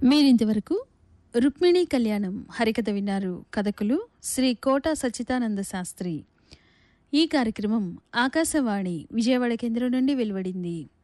మీరింతవరకు రుక్మిణీ కళ్యాణం హరికథ విన్నారు. కథకులు శ్రీ కోట సచ్చిదానంద శాస్త్రి. ఈ కార్యక్రమం ఆకాశవాణి విజయవాడ కేంద్రం నుండి వెలువడింది.